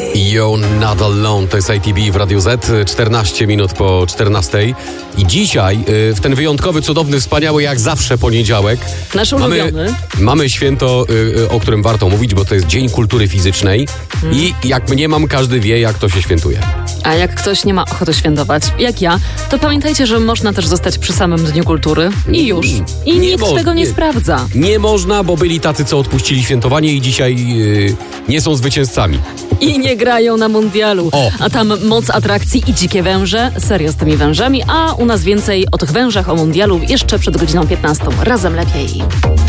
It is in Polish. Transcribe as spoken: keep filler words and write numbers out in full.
You're Not Alone, to jest I T B w Radiu Z, czternaście minut po czternastej. I dzisiaj, w ten wyjątkowy, cudowny, wspaniały, jak zawsze poniedziałek, nasz ulubiony. Mamy, mamy święto, o którym warto mówić, bo to jest Dzień Kultury Fizycznej. Hmm. I jak mnie mam, każdy wie, jak to się świętuje. A jak ktoś nie ma ochoty świętować, jak ja, to pamiętajcie, że można też zostać przy samym Dniu Kultury i już. I nie nikt mo- tego nie, nie sprawdza. Nie można, bo byli tacy, co odpuścili świętowanie i dzisiaj yy, nie są zwycięzcami. I nie grają na mundialu. O. A tam moc atrakcji i dzikie węże. Serio z tymi wężami. A u nas więcej o tych wężach, o mundialu jeszcze przed godziną piętnastą. Razem lepiej.